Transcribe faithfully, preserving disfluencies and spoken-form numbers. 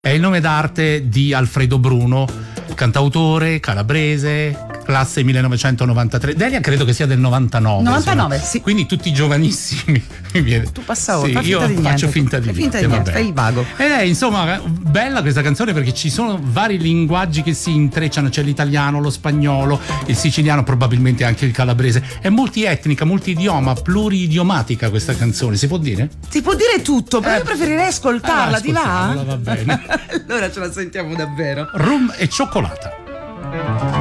È il nome d'arte di Alfredo Bruno, cantautore calabrese, classe millenovecentonovantatré. Delia credo che sia del novantanove. novantanove, sì. Quindi tutti giovanissimi. Mi viene. Tu passa ora, Sì, io io faccio finta di fai finta niente, di niente, vabbè. fai il vago. Ed è insomma bella questa canzone perché ci sono vari linguaggi che si intrecciano, c'è l'italiano, lo spagnolo, il siciliano, probabilmente anche il calabrese. È multietnica, multidioma, pluridiomatica questa canzone, si può dire? Si può dire tutto, però Eh, io preferirei ascoltarla, ah, ti va? ascoltiamola, va bene. Allora ce la sentiamo davvero. Rum e cioccolata.